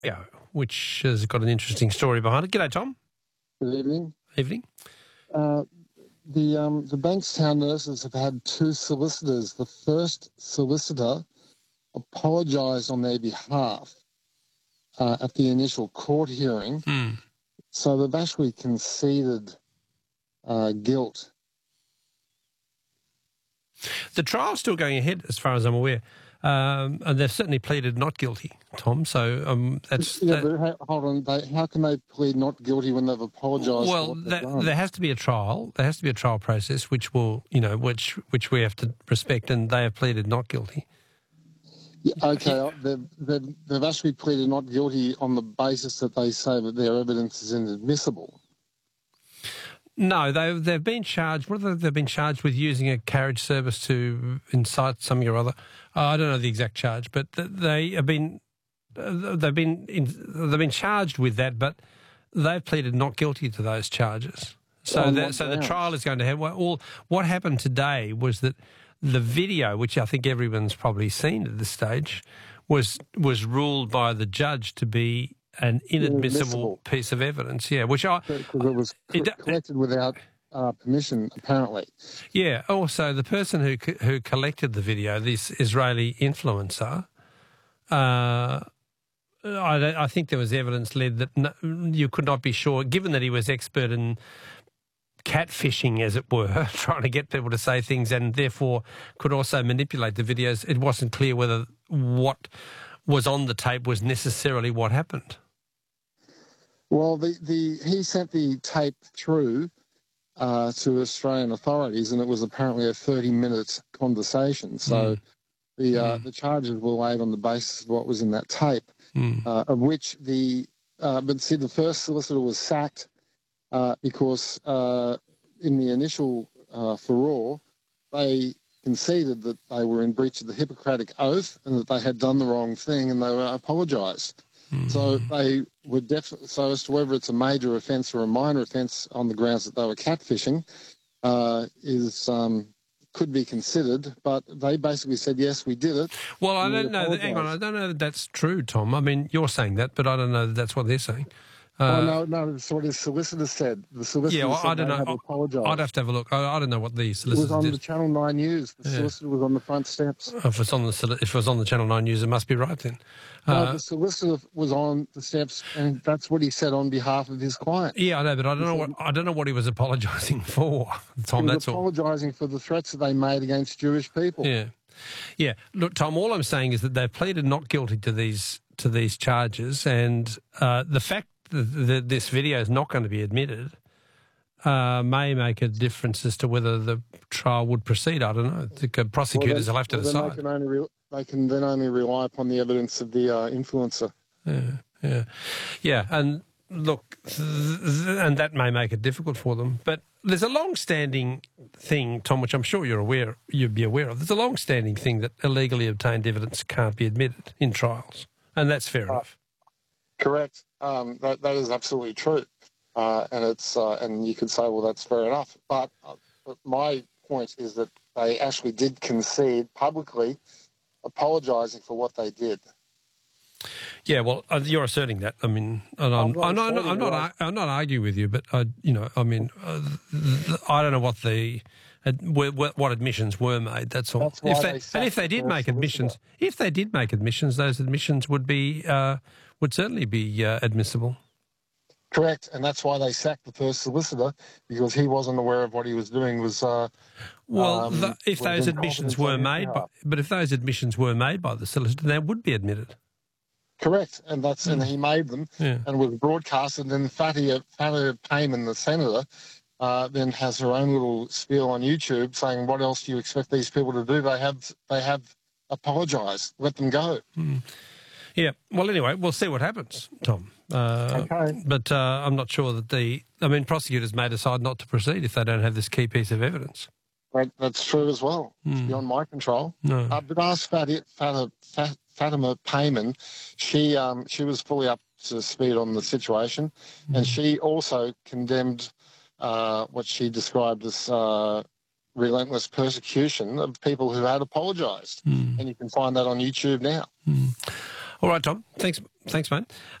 Yeah, which has got an interesting story behind it. G'day, Tom. Good evening. Evening. The Bankstown nurses have had two solicitors. The first solicitor apologised on their behalf at the initial court hearing. So they've actually conceded guilt. The trial's still going ahead, as far as I'm aware, and they've certainly pleaded not guilty, Tom. So that's... Yeah, but hold on. How can they plead not guilty when they've apologised? Well, there has to be a trial. There has to be a trial process, which will, which we have to respect, and they have pleaded not guilty. Yeah, okay, they've actually pleaded not guilty on the basis that they say that their evidence is inadmissible. No, they've been charged. They've been charged with using a carriage service to incite something or other. I don't know the exact charge, but they've been charged with that. But they've pleaded not guilty to those charges. So the trial is going to have. What happened today was that the video, which I think everyone's probably seen at this stage, was ruled by the judge to be an inadmissible piece of evidence. Yeah, which because it was collected without permission, apparently. Yeah. Also, the person who collected the video, this Israeli influencer, I think there was evidence led that you could not be sure, given that he was expert in catfishing, as it were, trying to get people to say things, and therefore could also manipulate the videos. It wasn't clear whether what was on the tape was necessarily what happened. Well, he sent the tape through to Australian authorities, and it was apparently a 30-minute conversation. So the charges were laid on the basis of what was in that tape, of which the first solicitor was sacked because in the initial furore, they conceded that they were in breach of the Hippocratic Oath and that they had done the wrong thing, and they were apologised. So they were definitely, so as to whether it's a major offence or a minor offence on the grounds that they were catfishing could be considered, but they basically said, yes, we did it. Well, I don't know. Hang on, I don't know that that's true, Tom. I mean, you're saying that, but I don't know that that's what they're saying. No, that's what his solicitor said. The solicitor said I don't know. Apologised. I'd have to have a look. I don't know what the solicitor did. It was on the Channel 9 News. The solicitor was on the front steps. If it was on the Channel 9 News, it must be right then. No, the solicitor was on the steps, and that's what he said on behalf of his client. Yeah, I know, but I don't know what he was apologising for, Tom. He was apologising for the threats that they made against Jewish people. Yeah. Look, Tom, all I'm saying is that they've pleaded not guilty to these charges, and the fact that this video is not going to be admitted may make a difference as to whether the trial would proceed. I don't know. The prosecutors will have to decide. They can then only rely upon the evidence of the influencer. Yeah, and look, and that may make it difficult for them. But there's a long-standing thing, Tom, which I'm sure you'd be aware of. There's a long-standing thing that illegally obtained evidence can't be admitted in trials, and that's fair enough. Correct. That is absolutely true, and it's and you could say, well, that's fair enough. But my point is that they actually did concede publicly, apologising for what they did. Yeah, well, you're asserting that. I mean, and I'm not arguing with you, but I don't know what admissions were made. That's all. If they did make admissions, those admissions would certainly be admissible. Correct, and that's why they sacked the first solicitor, because he wasn't aware of what he was doing. If those admissions were made by the solicitor, they would be admitted. Correct, and he made them, and was broadcasted. And Fatima Payman, the senator, then has her own little spiel on YouTube saying, "What else do you expect these people to do? They have apologised. Let them go." Yeah. Well, anyway, we'll see what happens, Tom. Okay. But I'm not sure that prosecutors may decide not to proceed if they don't have this key piece of evidence. That's true as well. It's beyond my control. No. But ask Fatima Payman. She was fully up to speed on the situation, and she also condemned what she described as relentless persecution of people who had apologised. And you can find that on YouTube now. All right, Tom. Thanks, mate.